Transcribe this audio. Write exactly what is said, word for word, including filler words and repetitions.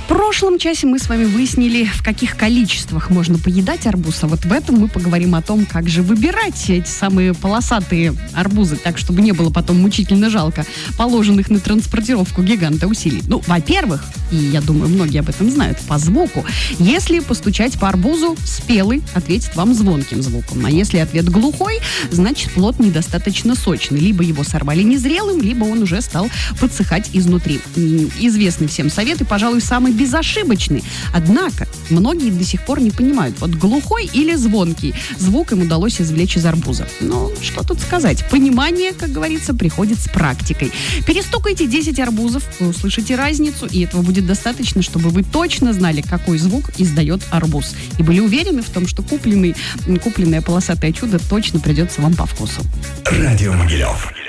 В прошлом часе мы с вами выяснили, в каких количествах можно поедать арбуз, а вот в этом мы поговорим о том, как же выбирать эти самые полосатые арбузы, так, чтобы не было потом мучительно жалко положенных на транспортировку гиганта усилий. Ну, во-первых, и я думаю, многие об этом знают, по звуку. Если постучать по арбузу, спелый ответит вам звонким звуком, а если ответ глухой, значит, плод недостаточно сочный. Либо его сорвали незрелым, либо он уже стал подсыхать изнутри. Известный всем совет и, пожалуй, самый безошибочный. Однако, многие до сих пор не понимают, вот глухой или звонкий звук им удалось извлечь из арбуза. Ну, что тут сказать? Понимание, как говорится, приходит с практикой. Перестукайте десять арбузов, вы услышите разницу, и этого будет достаточно, чтобы вы точно знали, какой звук издает арбуз. И были уверены в том, что купленный, купленное полосатое чудо точно придется вам по вкусу. Радио Могилев.